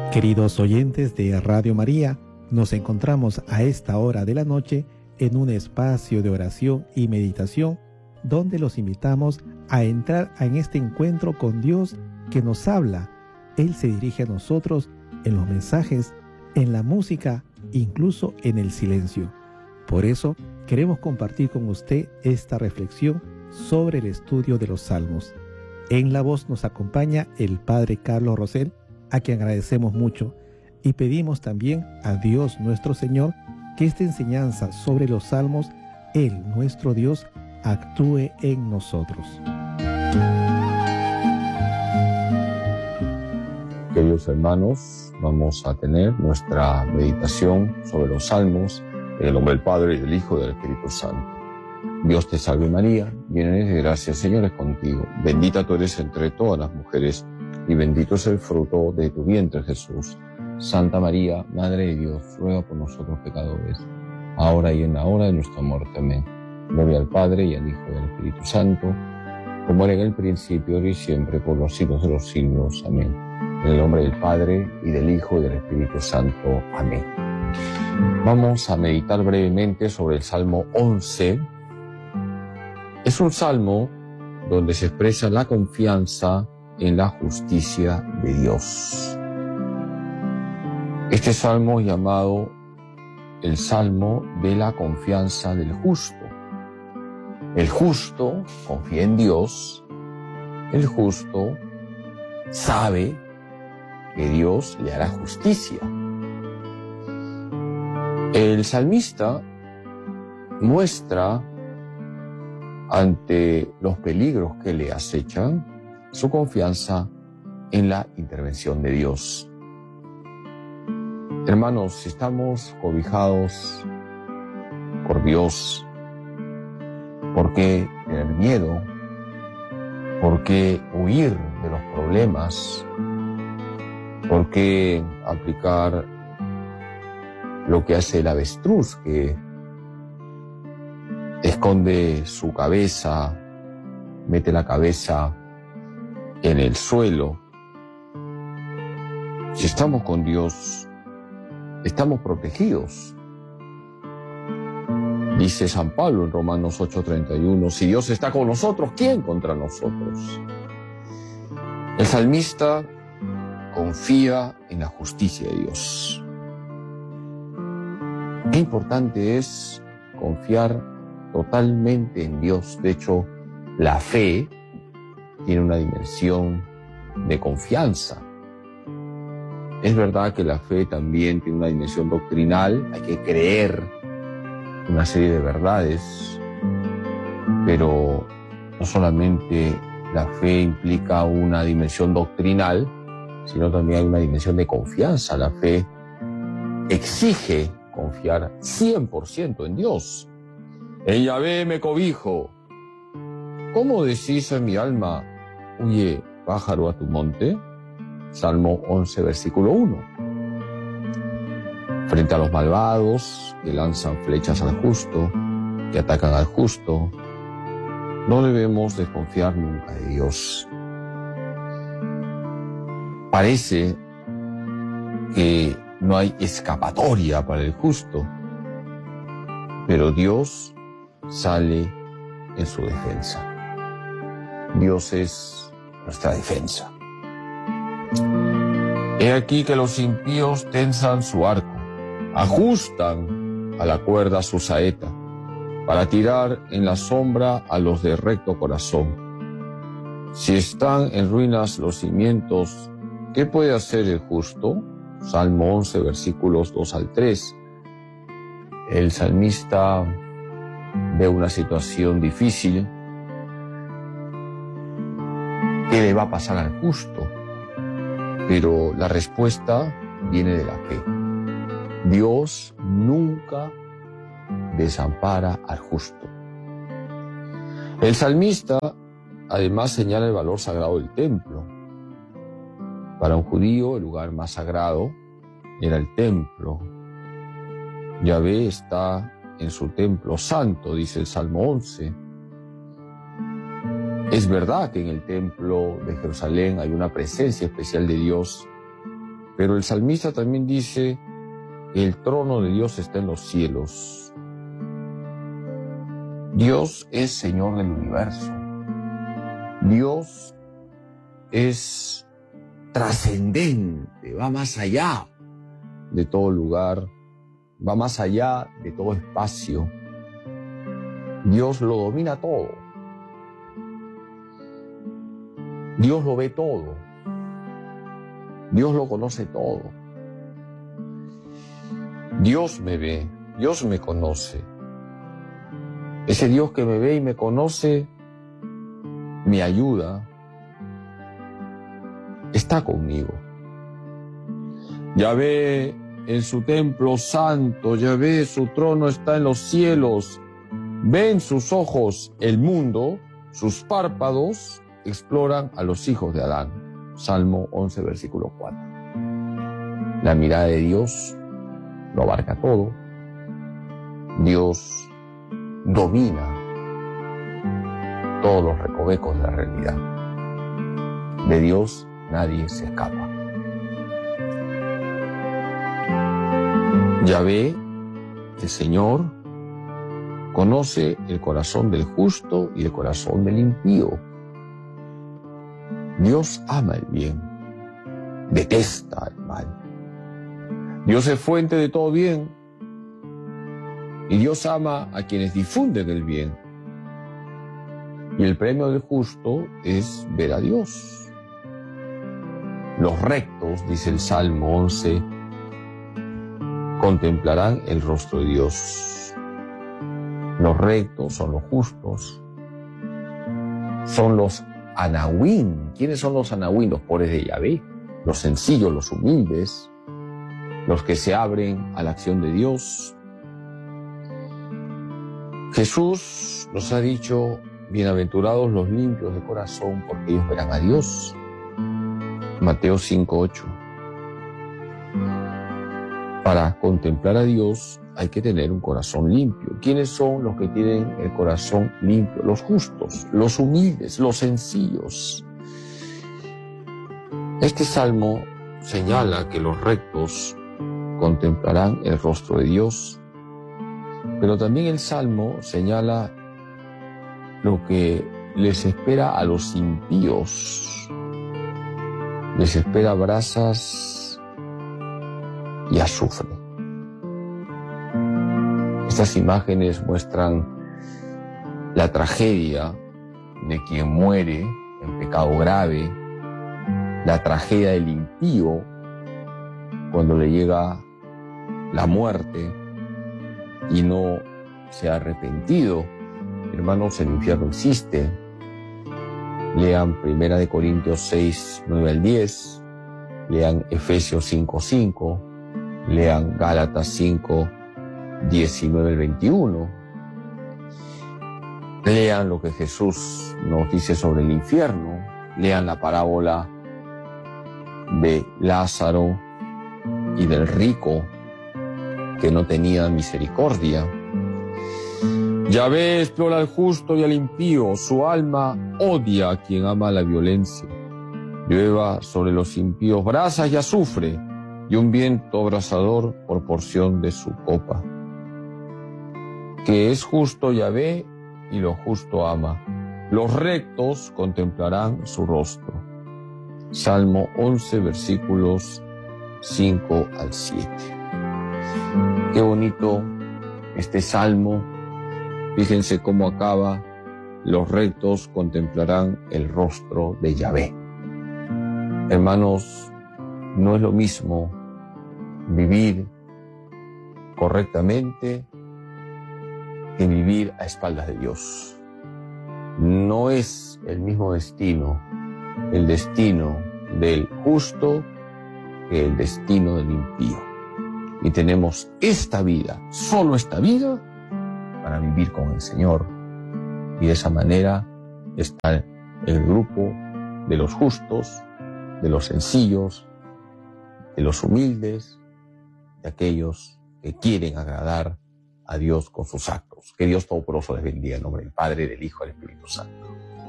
Queridos oyentes de Radio María, nos encontramos a esta hora de la noche en un espacio de oración y meditación donde los invitamos a entrar en este encuentro con Dios que nos habla. Él se dirige a nosotros en los mensajes, en la música, incluso en el silencio. Por eso queremos compartir con usted esta reflexión sobre el estudio de los Salmos. En la voz nos acompaña el Padre Carlos Rosell, a quien agradecemos mucho, y pedimos también a Dios nuestro Señor que esta enseñanza sobre los Salmos, Él, nuestro Dios, actúe en nosotros. Queridos hermanos, vamos a tener nuestra meditación sobre los Salmos en el nombre del Padre, y del Hijo y del Espíritu Santo. Dios te salve María, llena eres de gracia, el Señor es contigo. Bendita tú eres entre todas las mujeres, y bendito es el fruto de tu vientre, Jesús. Santa María, Madre de Dios, ruega por nosotros pecadores, ahora y en la hora de nuestra muerte. Amén. Gloria al Padre, y al Hijo, y al Espíritu Santo, como era en el principio, ahora y siempre, por los siglos de los siglos. Amén. En el nombre del Padre, y del Hijo, y del Espíritu Santo. Amén. Vamos a meditar brevemente sobre el Salmo 11. Es un salmo donde se expresa la confianza en la justicia de Dios. Este salmo es llamado el Salmo de la confianza del justo. El justo confía en Dios, el justo sabe que Dios le hará justicia. El salmista muestra ante los peligros que le acechan su confianza en la intervención de Dios. Hermanos, si estamos cobijados por Dios, ¿por qué tener miedo? ¿Por qué huir de los problemas? ¿Por qué aplicar lo que hace el avestruz, que esconde su cabeza, mete la cabeza en el suelo? Si estamos con Dios, estamos protegidos. Dice San Pablo en Romanos 8:31, si Dios está con nosotros, ¿quién contra nosotros? El salmista confía en la justicia de Dios. Qué importante es confiar totalmente en Dios. De hecho, la fe tiene una dimensión de confianza. Es verdad que la fe también tiene una dimensión doctrinal, hay que creer una serie de verdades, pero no solamente la fe implica una dimensión doctrinal, sino también hay una dimensión de confianza. La fe exige confiar 100% en Dios. En Yahvé me cobijo. ¿Cómo decís en mi alma, huye pájaro a tu monte? Salmo 11, versículo 1. Frente a los malvados que lanzan flechas al justo, que atacan al justo, no debemos desconfiar nunca de Dios. Parece que no hay escapatoria para el justo, pero Dios sale en su defensa. Dios es nuestra defensa. He aquí que los impíos tensan su arco, ajustan a la cuerda su saeta, para tirar en la sombra a los de recto corazón. Si están en ruinas los cimientos, ¿qué puede hacer el justo? Salmo 11, versículos 2 al 3. El salmista ve una situación difícil. ¿Qué le va a pasar al justo? Pero la respuesta viene de la fe. Dios nunca desampara al justo. El salmista además señala el valor sagrado del templo. Para un judío, el lugar más sagrado era el templo. Yahvé está en su templo santo, dice el Salmo 11. Es verdad que en el templo de Jerusalén hay una presencia especial de Dios, Pero el salmista también dice que el trono de Dios está en los cielos. Dios es Señor del universo. Dios es trascendente, va más allá de todo lugar, va más allá de todo espacio. Dios lo domina todo. Dios lo ve todo. Dios lo conoce todo. Dios me ve, Dios me conoce. Ese Dios que me ve y me conoce, me ayuda, está conmigo. Yahvé en su templo santo, Yahvé su trono está en los cielos. Ven sus ojos el mundo, sus párpados exploran a los hijos de Adán. Salmo 11, versículo 4. La mirada de Dios lo abarca todo. Dios domina todos los recovecos de la realidad. De Dios nadie se escapa. Yahvé, el Señor, conoce el corazón del justo y el corazón del impío. Dios ama el bien, detesta el mal. Dios es fuente de todo bien y Dios ama a quienes difunden el bien. Y el premio del justo es ver a Dios. Los rectos, dice el Salmo 11, contemplarán el rostro de Dios. Los rectos son los justos, son los anahuín. ¿Quiénes son los anahuín? Los pobres de Yahvé, los sencillos, los humildes, los que se abren a la acción de Dios. Jesús nos ha dicho, bienaventurados los limpios de corazón, porque ellos verán a Dios. Mateo 5:8. Para contemplar a Dios hay que tener un corazón limpio. ¿Quiénes son los que tienen el corazón limpio? Los justos, los humildes, los sencillos. Este salmo señala que los rectos contemplarán el rostro de Dios, pero también el salmo señala lo que les espera a los impíos. Les espera brasas y azufre. Estas imágenes muestran la tragedia de quien muere en pecado grave, la tragedia del impío cuando le llega la muerte y no se ha arrepentido. Hermanos, el infierno existe. Lean 1 Corintios 6, 9 al 10, lean Efesios 5, 5, lean Gálatas 5, 19 al 21. Lean lo que Jesús nos dice sobre el infierno. Lean la parábola de Lázaro y del rico que no tenía misericordia. Yahvé explora al justo y al impío. Su alma odia a quien ama la violencia. Llueva sobre los impíos brasas y azufre, y un viento abrasador por porción de su copa. Que es justo Yahvé y lo justo ama. Los rectos contemplarán su rostro. Salmo 11, versículos 5 al 7. Qué bonito este salmo. Fíjense cómo acaba. Los rectos contemplarán el rostro de Yahvé. Hermanos, no es lo mismo vivir correctamente que vivir a espaldas de Dios. No es el mismo destino, el destino del justo que el destino del impío. Y tenemos esta vida, solo esta vida, para vivir con el Señor. Y de esa manera está el grupo de los justos, de los sencillos, de los humildes, de aquellos que quieren agradar a Dios con sus actos. Que Dios Todopoderoso les bendiga en nombre del Padre, del Hijo y del Espíritu Santo.